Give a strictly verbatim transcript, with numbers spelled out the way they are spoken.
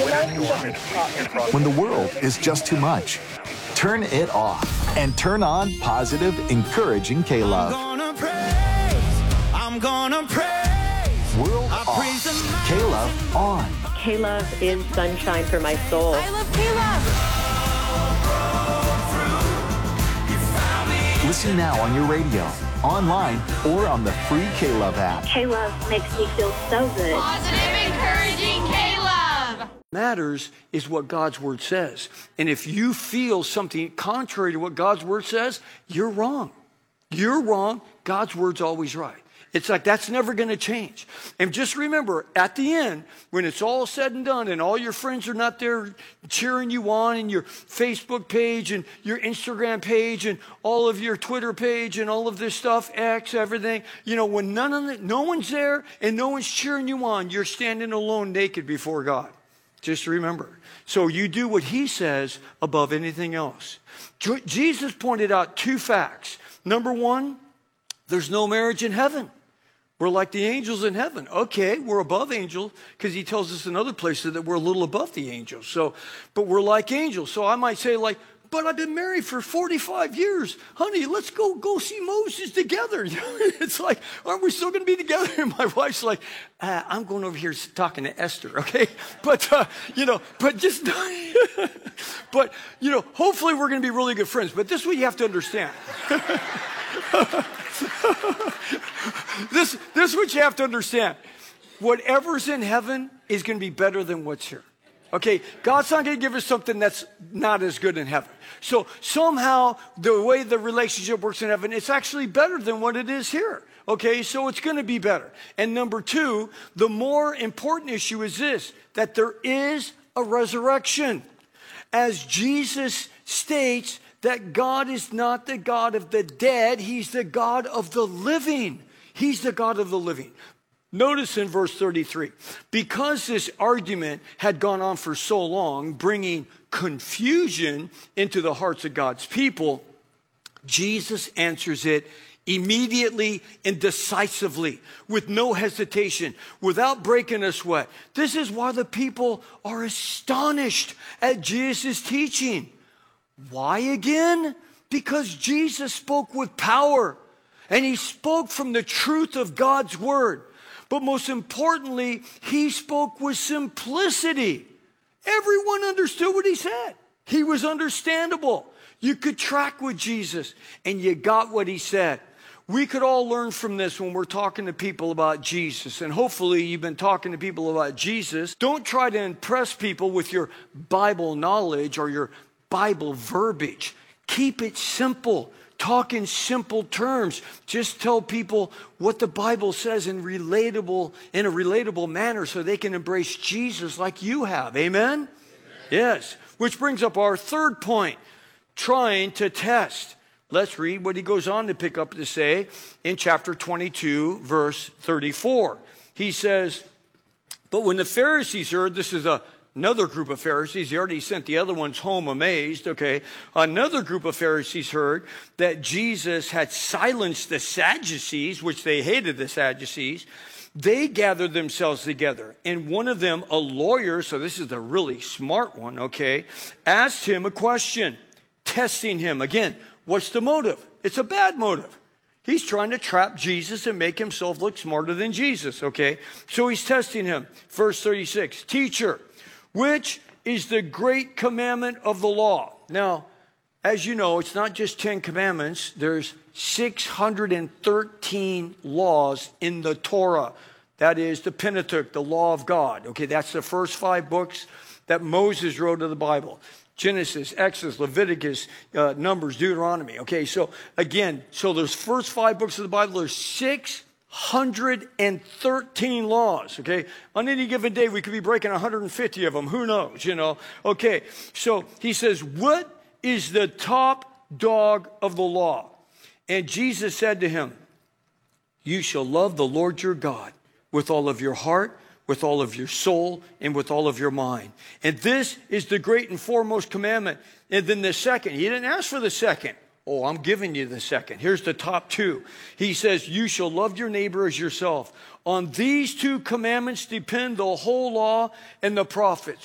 When the world is just too much, turn it off and turn on positive, encouraging K-Love. I'm gonna praise, I'm gonna praise. World off, K-Love on. K-Love is sunshine for my soul. I love K-Love. Listen now on your radio, online, or on the free K-Love app. K-Love makes me feel so good. Positive, encouraging K-Love. Matters is what God's word says. And if you feel something contrary to what God's word says, you're wrong. You're wrong. God's word's always right. It's like that's never going to change. And just remember, at the end, when it's all said and done and all your friends are not there cheering you on, and your Facebook page and your Instagram page and all of your Twitter page and all of this stuff, X, everything, you know, when none of it, no one's there and no one's cheering you on, you're standing alone naked before God. Just remember. So you do what he says above anything else. Jesus pointed out two facts. Number one, there's no marriage in heaven. We're like the angels in heaven. Okay, we're above angels because he tells us in other places that we're a little above the angels. So, but we're like angels. So I might say like, but I've been married for forty-five years. Honey, let's go go see Moses together. It's like, aren't we still going to be together? And my wife's like, uh, I'm going over here talking to Esther, okay? But, uh, you know, but just, but, you know, hopefully we're going to be really good friends. But this is what you have to understand. This, this is what you have to understand. Whatever's in heaven is going to be better than what's here. Okay, God's not going to give us something that's not as good in heaven. So somehow the way the relationship works in heaven, it's actually better than what it is here. Okay, so it's going to be better. And number two, the more important issue is this, that there is a resurrection. As Jesus states that God is not the God of the dead, he's the God of the living. He's the God of the living. Notice in verse thirty-three, because this argument had gone on for so long, bringing confusion into the hearts of God's people, Jesus answers it immediately and decisively, with no hesitation, without breaking a sweat. This is why the people are astonished at Jesus' teaching. Why again? Because Jesus spoke with power, and he spoke from the truth of God's word. But most importantly, he spoke with simplicity. Everyone understood what he said. He was understandable. You could track with Jesus, and you got what he said. We could all learn from this when we're talking to people about Jesus. And hopefully you've been talking to people about Jesus. Don't try to impress people with your Bible knowledge or your Bible verbiage. Keep it simple. Talk in simple terms. Just tell people what the Bible says in relatable, in a relatable manner so they can embrace Jesus like you have. Amen? Amen? Yes. Which brings up our third point, trying to test. Let's read what he goes on to pick up to say in chapter twenty-two, verse thirty-four. He says, but when the Pharisees heard, this is a Another group of Pharisees, he already sent the other ones home amazed, okay. Another group of Pharisees heard that Jesus had silenced the Sadducees, which they hated the Sadducees. They gathered themselves together, and one of them, a lawyer, so this is a really smart one, okay, asked him a question, testing him. Again, what's the motive? It's a bad motive. He's trying to trap Jesus and make himself look smarter than Jesus, okay. So he's testing him. Verse thirty-six, teacher, which is the great commandment of the law? Now, as you know, it's not just ten commandments. There's six hundred thirteen laws in the Torah. That is the Pentateuch, the law of God. Okay, that's the first five books that Moses wrote of the Bible. Genesis, Exodus, Leviticus, uh, Numbers, Deuteronomy. Okay, so again, so those first five books of the Bible, there's six hundred thirteen laws, okay? On any given day, we could be breaking one hundred fifty of them. Who knows, you know? Okay, so he says, what is the top dog of the law? And Jesus said to him, you shall love the Lord your God with all of your heart, with all of your soul, and with all of your mind. And this is the great and foremost commandment. And then the second, he didn't ask for the second. Oh, I'm giving you the second. Here's the top two. He says, you shall love your neighbor as yourself. On these two commandments depend the whole law and the prophets.